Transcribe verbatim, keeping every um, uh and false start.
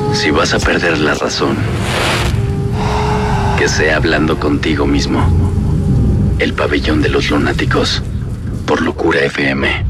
Si vas a perder la razón, que sea hablando contigo mismo. El pabellón de los lunáticos, por Locura F M.